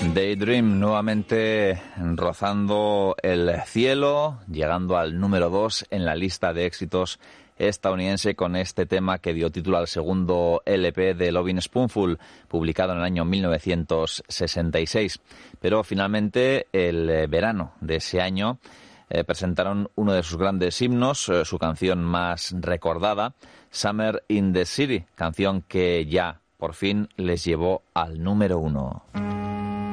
Daydream nuevamente rozando el cielo, llegando al número 2 en la lista de éxitos estadounidense con este tema que dio título al segundo LP de Lovin' Spoonful, publicado en el año 1966. Pero finalmente, el verano de ese año, presentaron uno de sus grandes himnos, su canción más recordada, Summer in the City, canción que ya por fin les llevó al número 1.